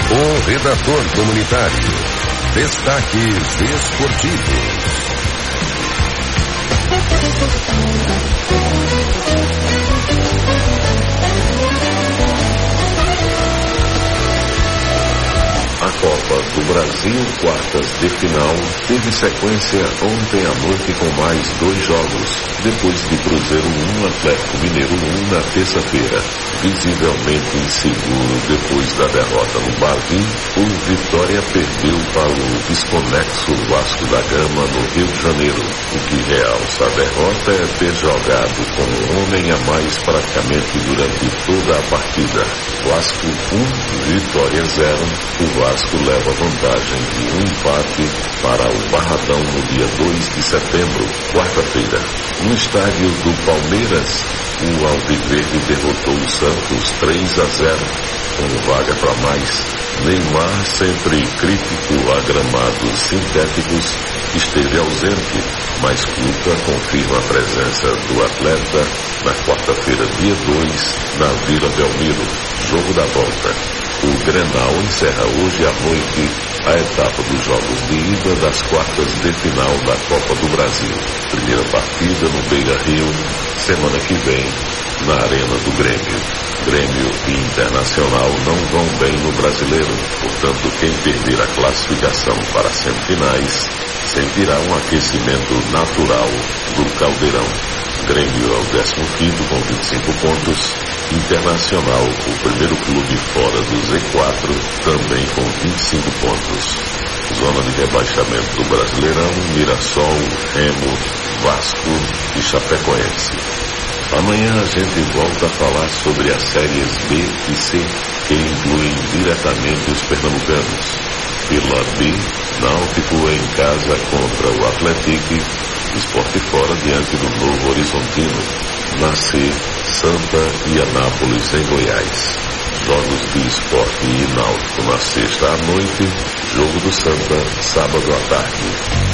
O redator comunitário. Destaques esportivos. A Copa do Brasil, quartas de final, teve sequência ontem à noite com mais 2 jogos, depois de Cruzeiro 1, Atlético Mineiro 1 na terça-feira. Visivelmente inseguro depois da derrota no Bavi, o Vitória perdeu para o desconexo Vasco da Gama no Rio de Janeiro. O que realça a derrota é ter jogado com um homem a mais praticamente durante toda a partida. Vasco 1, Vitória 0. O Vasco leva vantagem de um empate para o Barradão no dia 2 de setembro, quarta-feira. No estádio do Palmeiras, o Alviverde derrotou o Santos 3-0, com vaga para mais. Neymar, sempre crítico a gramados sintéticos, esteve ausente, mas Cuca confirma a presença do atleta na quarta-feira, dia 2, na Vila Belmiro, jogo da volta. O Grenal encerra hoje à noite a etapa dos jogos de ida das quartas de final da Copa do Brasil. Primeira partida no Beira-Rio, semana que vem, na Arena do Grêmio. Grêmio e Internacional não vão bem no Brasileiro, portanto quem perder a classificação para as semifinais sentirá um aquecimento natural do Caldeirão. Grêmio é o 15º com 25 pontos, Internacional, o primeiro clube fora do Z4, também com 25 pontos. Zona de rebaixamento do Brasileirão, Mirassol, Remo, Vasco e Chapecoense. Amanhã a gente volta a falar sobre as séries B e C, que incluem diretamente os pernambucanos. Pela B, Náutico em casa contra o Atlético, Sport fora diante do Novo Horizontino. Na C, Santa e Anápolis em Goiás. Jogos de Sport e Náutico na sexta à noite, jogo do Santa sábado à tarde.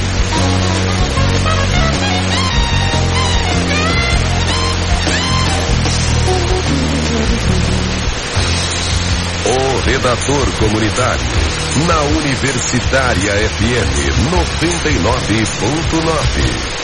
O redator comunitário, na Universitária FM 99.9.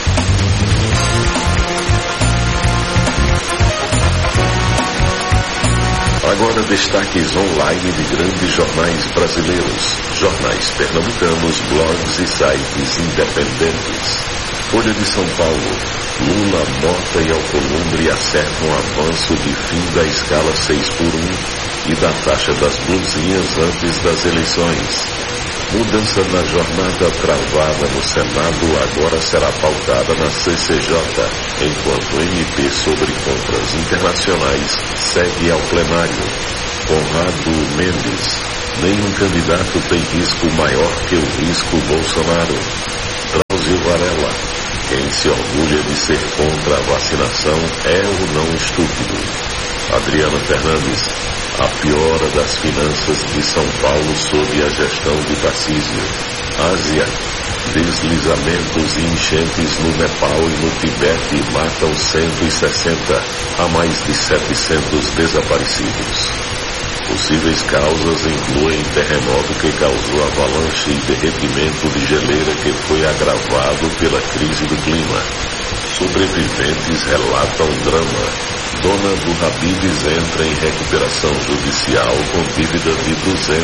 Agora destaques online de grandes jornais brasileiros, jornais pernambucanos, blogs e sites independentes. Folha de São Paulo, Lula, Mota e Alcolumbre acertam o avanço de fim da escala 6x1 e da taxa das blusinhas antes das eleições. Mudança na jornada travada no Senado agora será pautada na CCJ, enquanto o MP sobre compras internacionais segue ao plenário. Conrado Mendes, nenhum candidato tem risco maior que o risco Bolsonaro. Drauzio Varela, quem se orgulha de ser contra a vacinação é ou não estúpido. Adriana Fernandes, a piora das finanças de São Paulo sob a gestão de Tarcísio. Ásia, deslizamentos e enchentes no Nepal e no Tibete matam 160, há mais de 700 desaparecidos. Possíveis causas incluem terremoto que causou avalanche e derretimento de geleira que foi agravado pela crise do clima. Sobreviventes relatam drama. Dona do Habib's entra em recuperação judicial com dívida de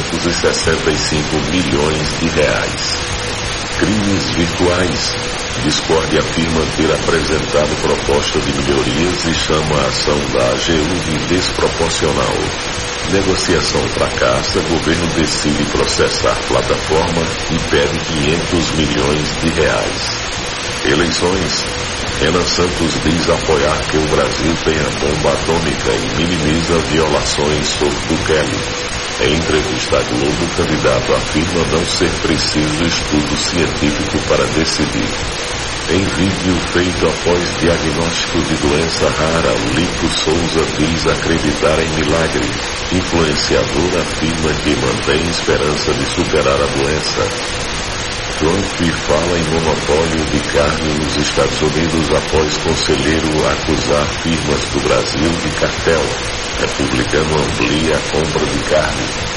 265 milhões de reais. Crimes virtuais. Discord afirma ter apresentado proposta de melhorias e chama a ação da AGU de desproporcional. Negociação fracassa, governo decide processar plataforma e pede 500 milhões de reais. Eleições. Renan Santos diz apoiar que o Brasil tenha bomba atômica e minimiza violações sobre Bukele. Em entrevista à Globo, o candidato afirma não ser preciso estudo científico para decidir. Em vídeo feito após diagnóstico de doença rara, Lico Souza diz acreditar em milagre. Influenciador afirma que mantém esperança de superar a doença. Trump fala em monopólio de carne nos Estados Unidos após conselheiro acusar firmas do Brasil de cartel. Republicano amplia a compra de carne.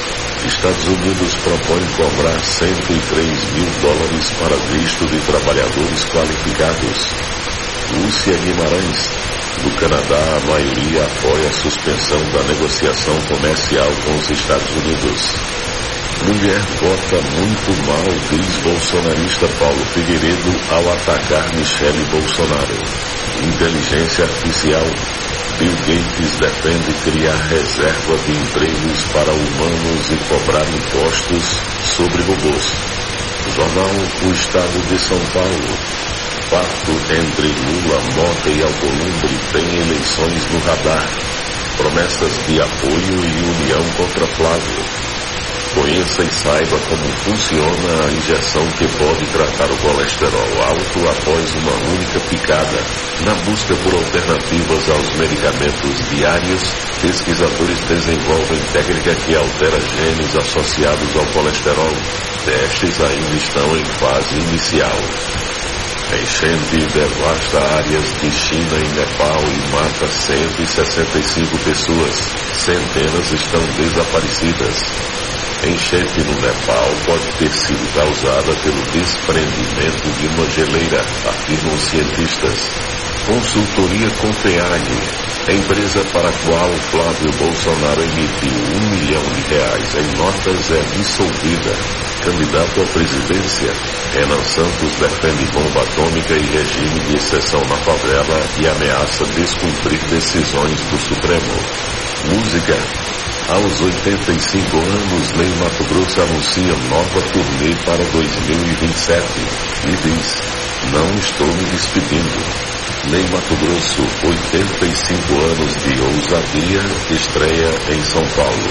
Estados Unidos propõe cobrar 103 mil dólares para visto de trabalhadores qualificados. Lúcia Guimarães. No Canadá, a maioria apoia a suspensão da negociação comercial com os Estados Unidos. Mulher vota muito mal, diz bolsonarista Paulo Figueiredo ao atacar Michele Bolsonaro. Inteligência artificial. Bill Gates defende criar reserva de empregos para humanos e cobrar impostos sobre robôs. Jornal O Estado de São Paulo. Pacto entre Lula, Mota e Alcolumbre tem eleições no radar. Promessas de apoio e união contra Flávio. Conheça e saiba como funciona a injeção que pode tratar o colesterol alto após uma única picada. Na busca por alternativas aos medicamentos diários, pesquisadores desenvolvem técnica que altera genes associados ao colesterol. Testes ainda estão em fase inicial. Enchente devasta áreas de China e Nepal e mata 165 pessoas. Centenas estão desaparecidas. Enchente no Nepal pode ter sido causada pelo desprendimento de uma geleira, afirmam cientistas. Consultoria Conpeag. A empresa para a qual Flávio Bolsonaro emitiu R$1 milhão em notas é dissolvida. Candidato à presidência, Renan Santos defende bomba atômica e regime de exceção na favela e ameaça descumprir decisões do Supremo. Música. Aos 85 anos, Ney Matogrosso anuncia nova turnê para 2027 e diz: não estou me despedindo. Ney Matogrosso, 85 anos de ousadia, estreia em São Paulo.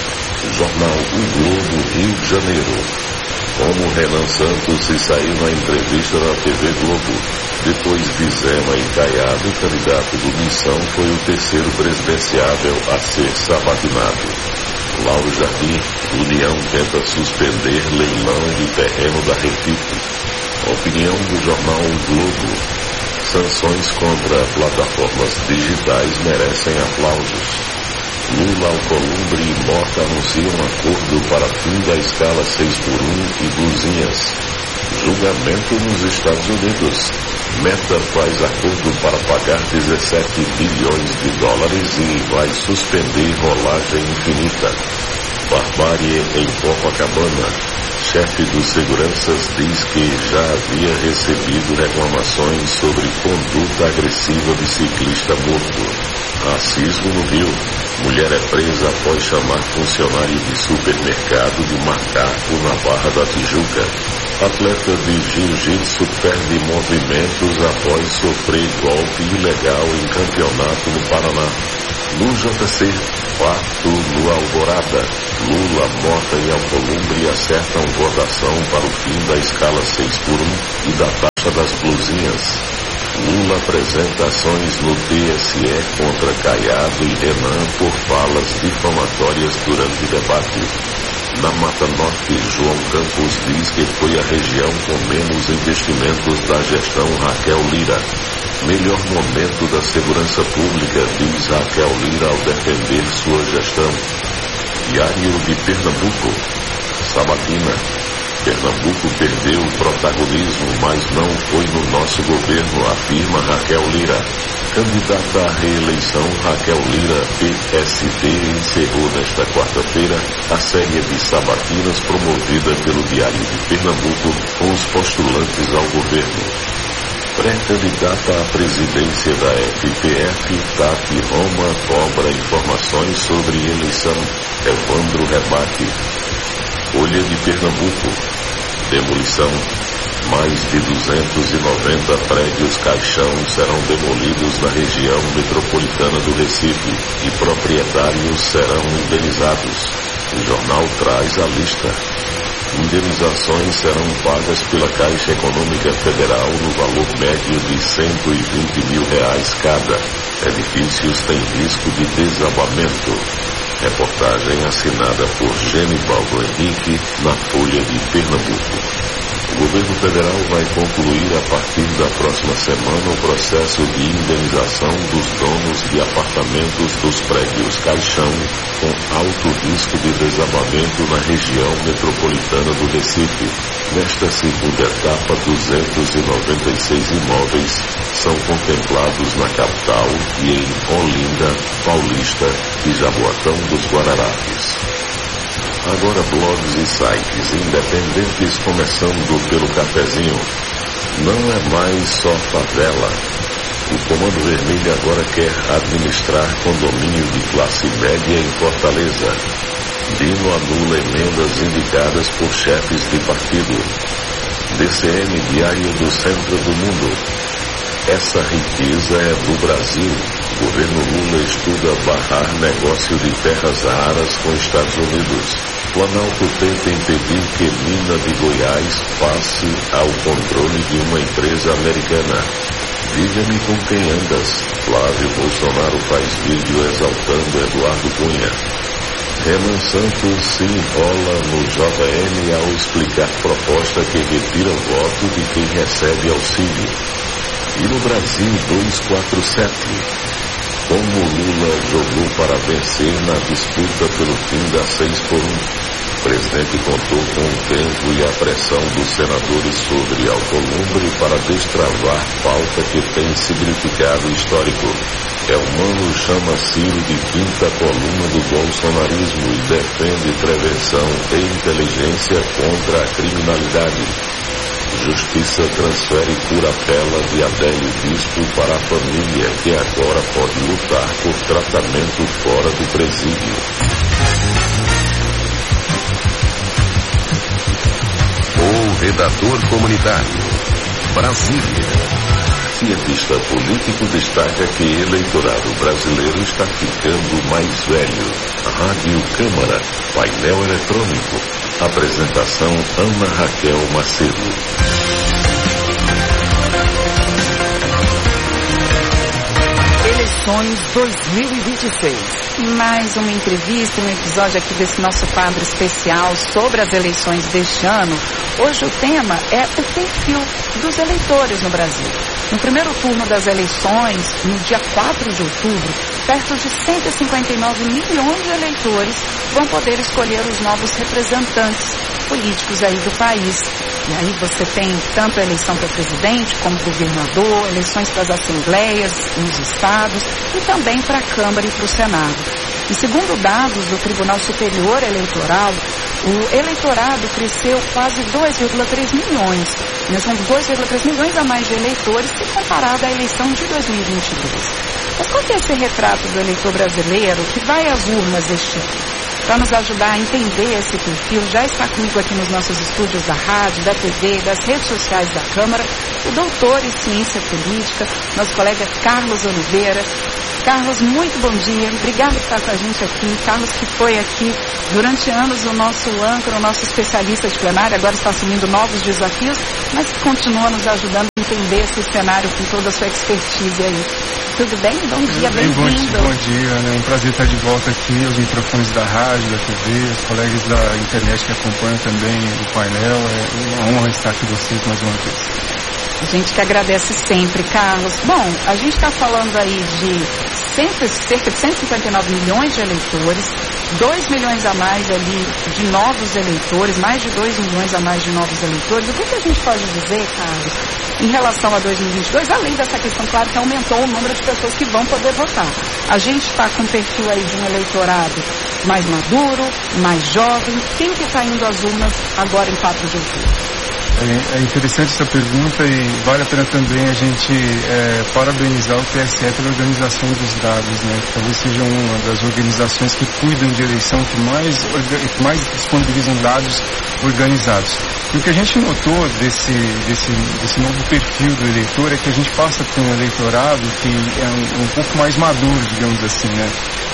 Jornal O Globo, Rio de Janeiro. Como Renan Santos se saiu na entrevista na TV Globo. Depois de Zema e Caiado, o candidato do Missão foi o terceiro presidenciável a ser sabatinado. Lauro Jardim, União tenta suspender leilão de terreno da Refip. Opinião do jornal O Globo. Sanções contra plataformas digitais merecem aplausos. Lula, Alcolumbre e Mota anunciam acordo para fim da escala 6x1 e blusinhas. Julgamento nos Estados Unidos. Meta faz acordo para pagar 17 bilhões de dólares e vai suspender rolagem infinita. Barbárie em Copacabana. Chefe dos seguranças diz que já havia recebido reclamações sobre conduta agressiva de ciclista morto. Racismo no Rio. Mulher é presa após chamar funcionário de supermercado de macaco na Barra da Tijuca. Atleta de jiu-jitsu perde movimentos após sofrer golpe ilegal em campeonato no Paraná. No JC, fato no Alvorada. Lula, Mota e Alcolumbre acertam votação para o fim da escala 6x1 e da taxa das blusinhas. Lula apresenta ações no TSE contra Caiado e Renan por falas difamatórias durante o debate. Na Mata Norte, João Campos diz que foi a região com menos investimentos da gestão Raquel Lira. Melhor momento da segurança pública, diz Raquel Lira ao defender sua gestão. Diário de Pernambuco. Sabatina. Pernambuco perdeu o protagonismo, mas não foi no nosso governo, afirma Raquel Lira. Candidata à reeleição, Raquel Lira, PSD, encerrou nesta quarta-feira a série de sabatinas promovida pelo Diário de Pernambuco com os postulantes ao governo. Pré-candidata à presidência da FPF, Tati Roma cobra informações sobre eleição. Evandro rebate. Folha de Pernambuco. Demolição. Mais de 290 prédios caixão serão demolidos na região metropolitana do Recife e proprietários serão indenizados. O jornal traz a lista. Indenizações serão pagas pela Caixa Econômica Federal no valor médio de R$120 mil cada. Edifícios têm risco de desabamento. Reportagem assinada por Genivaldo Henrique na Folha de Pernambuco. O governo federal vai concluir a partir da próxima semana o processo de indenização dos donos de apartamentos dos prédios Caixão com alto risco de desabamento na região metropolitana do Recife. Nesta segunda etapa, 296 imóveis são contemplados na capital e em Olinda, Paulista e Jaboatão dos Guararapes. Agora blogs e sites independentes, começando pelo Cafezinho. Não é mais só favela. O Comando Vermelho agora quer administrar condomínio de classe média em Fortaleza. Dino anula emendas indicadas por chefes de partido. DCM Diário do Centro do Mundo. Essa riqueza é do Brasil. O governo Lula estuda barrar negócio de terras raras com Estados Unidos. Planalto tenta impedir que mina de Goiás passe ao controle de uma empresa americana. Diga-me com quem andas. Flávio Bolsonaro faz vídeo exaltando Eduardo Cunha. Renan Santos se enrola no JN ao explicar proposta que retira o voto de quem recebe auxílio. E no Brasil 247, como Lula jogou para vencer na disputa pelo fim da 6x1. O presidente contou com o tempo e a pressão dos senadores sobre Alcolumbre para destravar pauta que tem significado histórico. Elmano chama Ciro de quinta coluna do bolsonarismo e defende prevenção e inteligência contra a criminalidade. Justiça transfere curatela de Adélio Bispo para a família, que agora pode lutar por tratamento fora do presídio. O redator comunitário. Brasília. Cientista político destaca que o eleitorado brasileiro está ficando mais velho. Rádio Câmara, painel eletrônico. Apresentação Ana Raquel Macedo. Eleições 2026. Mais uma entrevista, um episódio aqui desse nosso quadro especial sobre as eleições deste ano. Hoje o tema é o perfil dos eleitores no Brasil. No primeiro turno das eleições, no dia 4 de outubro, perto de 159 milhões de eleitores vão poder escolher os novos representantes políticos aí do país. E aí você tem tanto a eleição para presidente como governador, eleições para as assembleias nos estados e também para a Câmara e para o Senado. E segundo dados do Tribunal Superior Eleitoral, o eleitorado cresceu quase 2,3 milhões. São 2,3 milhões a mais de eleitores se comparado à eleição de 2022. Mas qual que é esse retrato do eleitor brasileiro que vai às urnas este ano? Para nos ajudar a entender esse perfil, já está comigo aqui nos nossos estúdios da rádio, da TV, das redes sociais da Câmara, o doutor em ciência política, nosso colega Carlos Oliveira. Carlos, muito bom dia. Obrigado por estar com a gente aqui. Carlos, que foi aqui durante anos o nosso âncora, o nosso especialista de plenária, agora está assumindo novos desafios, mas que continua nos ajudando a entender esse cenário com toda a sua expertise aí. Tudo bem? Bom dia, bem-vindo. Bom dia, né? Um prazer estar de volta aqui aos microfones da rádio, da TV, os colegas da internet que acompanham também o painel. É uma honra estar aqui com vocês mais uma vez. A gente que agradece sempre, Carlos. Bom, a gente está falando aí de cerca de 159 milhões de eleitores, 2 milhões a mais ali de novos eleitores, mais de 2 milhões a mais de novos eleitores. O que a gente pode dizer, Carlos, em relação a 2022, além dessa questão, claro, que aumentou o número de pessoas que vão poder votar. A gente está com um perfil aí de um eleitorado mais maduro, mais jovem. Quem que está indo às urnas agora em 4 de outubro? É interessante essa pergunta e vale a pena também a gente parabenizar o TSE pela organização dos dados, né? Que talvez seja uma das organizações que cuidam de eleição, que mais disponibilizam dados organizados. E o que a gente notou desse novo perfil do eleitor é que a gente passa por um eleitorado que é um pouco mais maduro, digamos assim, né?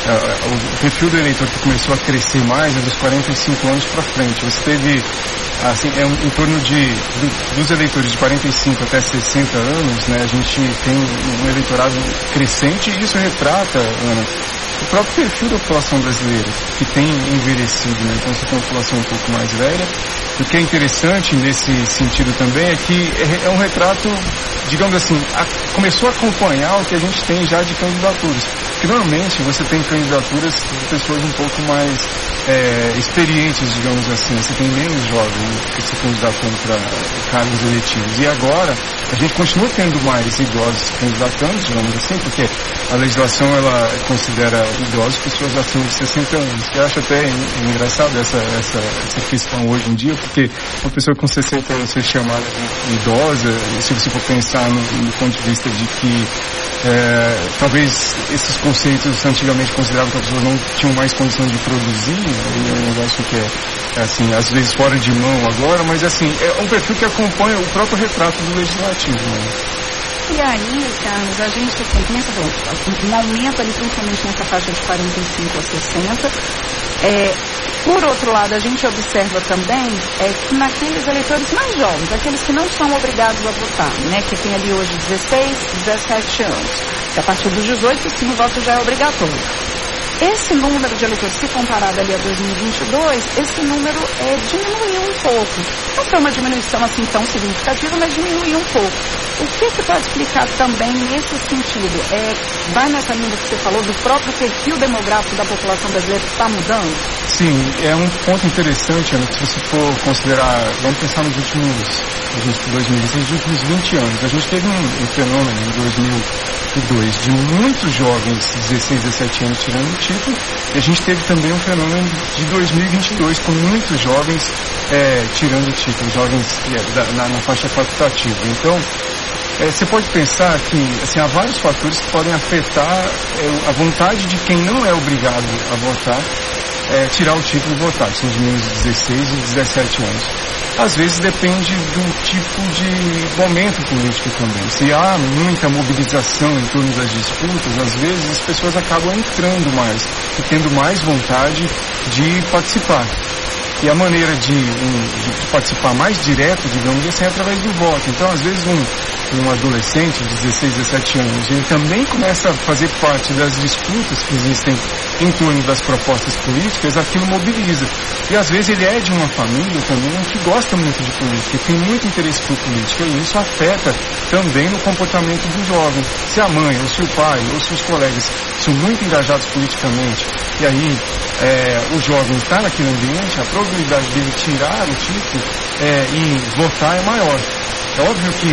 O perfil do eleitor que começou a crescer mais é dos 45 anos para frente. Você teve, assim, em torno dos eleitores de 45 até 60 anos, né? A gente tem um eleitorado crescente e isso retrata, Ana, o próprio perfil da população brasileira, que tem envelhecido, né? Então você tem uma população um pouco mais velha. O que é interessante nesse sentido também é que é um retrato, digamos assim, começou a acompanhar o que a gente tem já de candidaturas. Porque normalmente você tem candidaturas de pessoas um pouco mais experientes, digamos assim. Você tem menos jovens que se candidatando para cargos eletivos. E agora a gente continua tendo mais idosos se candidatando, digamos assim, porque a legislação ela considera idosos pessoas acima de 60 anos. Eu acho até engraçado essa questão hoje em dia, porque uma pessoa com 60 anos ser chamada de idosa, se você for pensar no ponto de vista de que talvez esses conceitos antigamente consideravam que as pessoas não tinham mais condição de produzir, é um negócio que é assim, às vezes fora de mão agora, mas assim, é um perfil que acompanha o próprio retrato do legislativo, né? E aí, Carlos, a gente tem, como você falou, um aumento ali principalmente nessa faixa de 45 a 60. Por outro lado, a gente observa também que naqueles eleitores mais jovens, aqueles que não são obrigados a votar, né, que tem ali hoje 16, 17 anos, que a partir dos 18, sim, o voto já é obrigatório. Esse número de eleitores, se comparado ali a 2022, esse número diminuiu um pouco. Não foi uma diminuição assim tão significativa, mas diminuiu um pouco. O que pode explicar também nesse sentido? Vai nessa linha que você falou do próprio perfil demográfico da população brasileira que está mudando? Sim, é um ponto interessante, Ana, se você for considerar, vamos pensar nos últimos 20 anos. A gente teve um fenômeno em 2002 de muitos jovens, 16, 17 anos, tirando o título, e a gente teve também um fenômeno de 2022 com muitos jovens tirando o título, jovens na faixa facultativa. Então, você pode pensar que assim, há vários fatores que podem afetar a vontade de quem não é obrigado a votar, tirar o título e votar, são os meninos de 16 e 17 anos. Às vezes depende do tipo de momento político também. Se há muita mobilização em torno das disputas, às vezes as pessoas acabam entrando mais e tendo mais vontade de participar. E a maneira de participar mais direto, digamos assim, é através do voto. Então, às vezes, um adolescente de 16, 17 anos, ele também começa a fazer parte das disputas que existem em torno das propostas políticas, aquilo mobiliza. E, às vezes, ele é de uma família também que gosta muito de política, tem muito interesse por política, e isso afeta também no comportamento do jovem. Se a mãe, ou se o pai, ou se os colegas são muito engajados politicamente, e aí o jovem está naquele ambiente, a probabilidade dele tirar o título e votar é maior. É óbvio que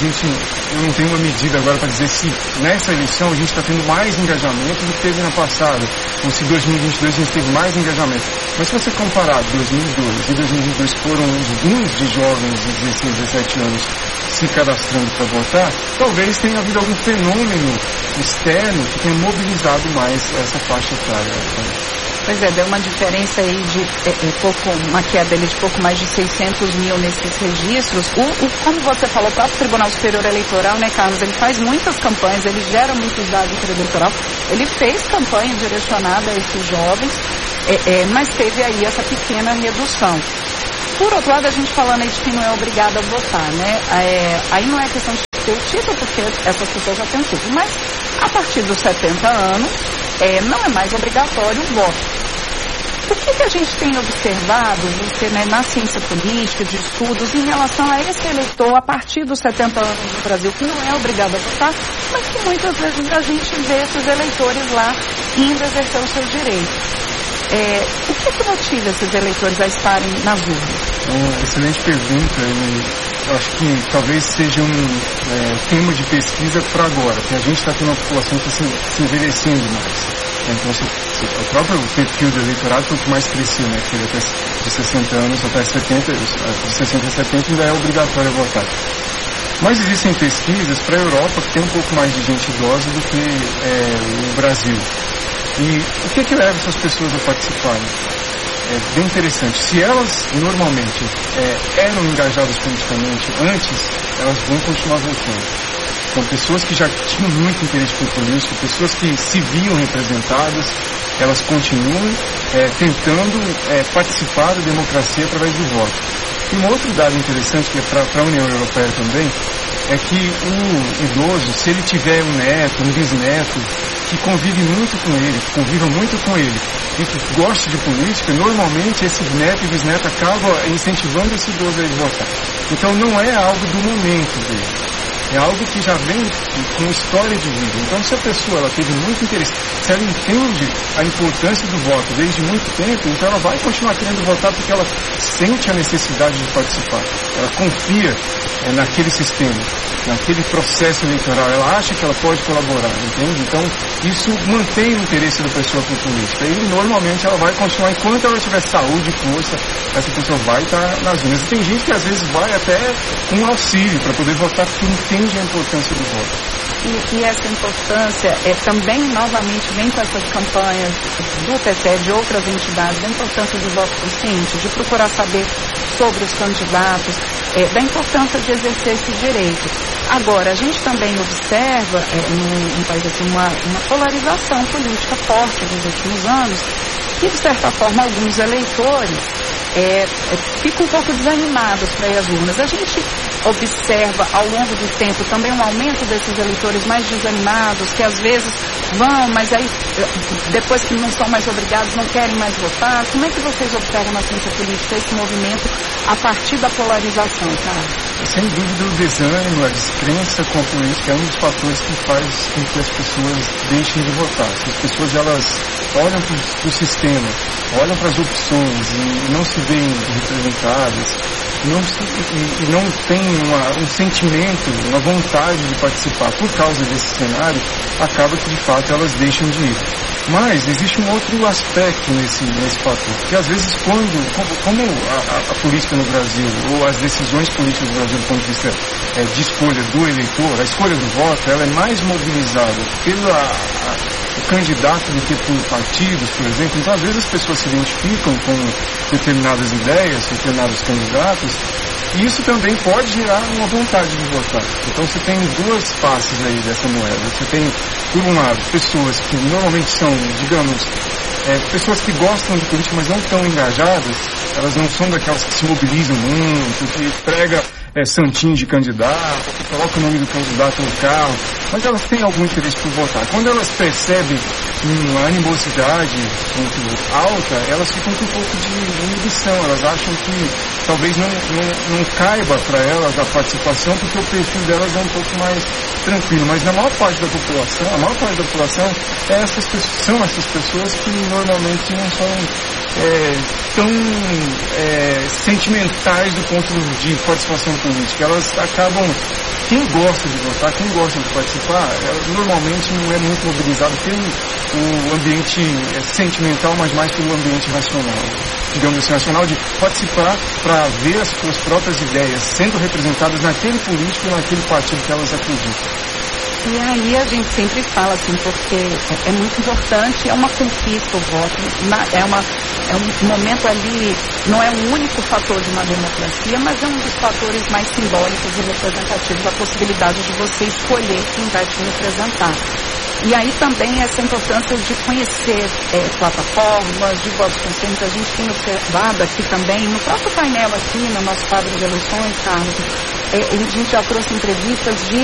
eu não tenho uma medida agora para dizer se nessa eleição a gente está tendo mais engajamento do que teve na passada, ou se em 2022 a gente teve mais engajamento. Mas se você comparar 2002 e 2022 foram os booms de jovens de 16, 17 anos se cadastrando para votar, talvez tenha havido algum fenômeno externo que tenha mobilizado mais essa faixa etária. Pois deu uma diferença aí de uma queda ali de pouco mais de 600 mil nesses registros. Como você falou, o próprio Tribunal Superior Eleitoral, né, Carlos, ele faz muitas campanhas, ele gera muitos dados eleitoral. Ele fez campanha direcionada a esses jovens, mas teve aí essa pequena redução. Por outro lado, a gente falando aí de quem não é obrigado a votar, né? Aí não é questão de ter o título, porque essas pessoas já têm o título, mas a partir dos 70 anos, não é mais obrigatório o voto. O que a gente tem observado, você, né, na ciência política, de estudos, em relação a esse eleitor a partir dos 70 anos no Brasil, que não é obrigado a votar, mas que muitas vezes a gente vê esses eleitores lá indo exercer os seus direitos? O que motiva esses eleitores a estarem nas urnas? Uma excelente pergunta. Eu acho que talvez seja um tema de pesquisa para agora, porque a gente está tendo uma população que está se envelhecendo mais. Então, o próprio perfil do eleitorado foi o que mais cresceu, né? Que até de 60 anos até 70, de 60 a 70 ainda é obrigatório votar. Mas existem pesquisas para a Europa que tem um pouco mais de gente idosa do que o Brasil. E o que leva essas pessoas a participarem? É bem interessante. Se elas normalmente eram engajadas politicamente antes, elas vão continuar votando. São pessoas que já tinham muito interesse por política, pessoas que se viam representadas, elas continuam tentando participar da democracia através do voto. E um outro dado interessante, que é para a União Europeia também, é que o idoso, se ele tiver um neto, um bisneto, que convive muito com ele, que conviva muito com ele e que goste de política, normalmente esse neto e bisneto acabam incentivando esse idoso a ir votar. Então não é algo do momento dele. É algo que já vem com história de vida. Então, se a pessoa ela teve muito interesse, se ela entende a importância do voto desde muito tempo, então ela vai continuar querendo votar porque ela sente a necessidade de participar. Ela confia naquele sistema, naquele processo eleitoral. Ela acha que ela pode colaborar, entende? Então, isso mantém o interesse da pessoa por política. E, normalmente, ela vai continuar, enquanto ela tiver saúde e força, essa pessoa vai estar nas urnas. E tem gente que, às vezes, vai até com auxílio para poder votar porque entende a importância do voto. E essa importância também, novamente, vem com essas campanhas do PT, de outras entidades, da importância do voto consciente, de procurar saber sobre os candidatos, da importância de exercer esse direito. Agora, a gente também observa num país assim, uma polarização política forte nos últimos anos, que, de certa forma, alguns eleitores ficam um pouco desanimados para ir às urnas. A gente observa ao longo do tempo também um aumento desses eleitores mais desanimados, que às vezes vão, mas aí depois que não são mais obrigados, não querem mais votar. Como é que vocês observam na ciência política esse movimento a partir da polarização, cara? Sem dúvida o desânimo, a descrença com a política é um dos fatores que faz com que as pessoas deixem de votar. Se as pessoas elas olham para o sistema, olham para as opções e não se veem representadas, e não tem um sentimento, uma vontade de participar por causa desse cenário, acaba que de fato elas deixam de ir. Mas existe um outro aspecto nesse fator, que às vezes como a política no Brasil, ou as decisões políticas do Brasil do ponto de vista de escolha do eleitor, a escolha do voto, ela é mais mobilizada pelo candidato do que por partidos, por exemplo. Então às vezes as pessoas se identificam com determinadas ideias, determinados candidatos, e isso também pode gerar uma vontade de votar. Então você tem duas faces aí dessa moeda. Você tem, por um lado, pessoas que normalmente são, digamos, pessoas que gostam de política, mas não estão engajadas. Elas não são daquelas que se mobilizam muito, que pregam santinho de candidato, que colocam o nome do candidato no carro, mas elas têm algum interesse por votar. Quando elas percebem uma animosidade muito alta, elas ficam com um pouco de inibição. Elas acham que talvez não caiba para elas a participação, porque o perfil delas é um pouco mais tranquilo. Mas na maior parte da população, a maior parte da população são essas pessoas que normalmente não são tão sentimentais do ponto de participação política. Elas acabam, quem gosta de votar, quem gosta de participar, normalmente não é muito mobilizado pelo ambiente sentimental, mas mais pelo ambiente racional. Digamos assim, racional de participar para ver as suas próprias ideias sendo representadas naquele político e naquele partido que elas acreditam. E aí a gente sempre fala assim, porque é muito importante, é uma conquista o voto, é um momento ali, não é o único fator de uma democracia, mas é um dos fatores mais simbólicos e representativos, a possibilidade de você escolher quem vai te representar. E aí também essa importância de conhecer plataformas de voto consciente. A gente tem observado aqui também, no próprio painel aqui, no nosso quadro de eleições, Carlos, a gente já trouxe entrevistas de